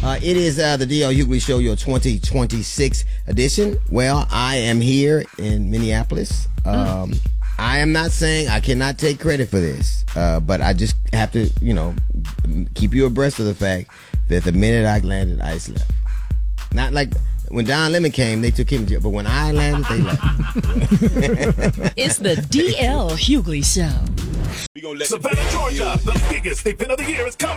It is the D.L. Hughley Show, your 2026 edition. Well, I am here in Minneapolis. I am not saying I cannot take credit for this, but I just have to, keep you abreast of the fact that the minute I landed, ICE left. Not like when Don Lemon came, they took him to jail, but when I landed, they left. It's the D.L. Hughley Show. Savannah, Georgia, the biggest event of the year is coming.